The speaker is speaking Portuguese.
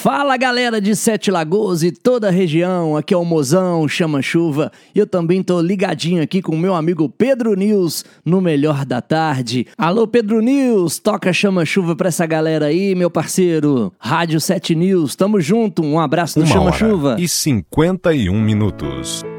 Fala galera de Sete Lagoas e toda a região, aqui é o Mozão, Chama Chuva, e eu também tô ligadinho aqui com o meu amigo Pedro News no Melhor da Tarde. Alô Pedro News, toca Chama Chuva pra essa galera aí, meu parceiro. Rádio 7 News, tamo junto, um abraço do Chama Chuva. 1h51.